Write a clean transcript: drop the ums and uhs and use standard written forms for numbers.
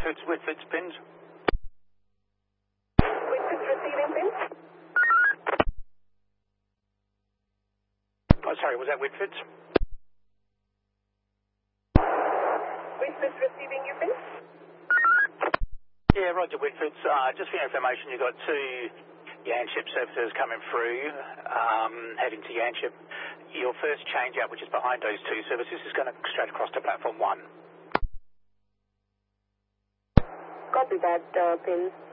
Whitford's pins. Whitford's receiving pins. Oh, sorry, was that Whitford's? Whitford's receiving your pins. Yeah, Roger, Whitford's. Just for your information, you've got two Yanship services coming through, heading to Yanship. Your first change out, which is behind those two services, is going to straight across to platform 1. Copy that, pins.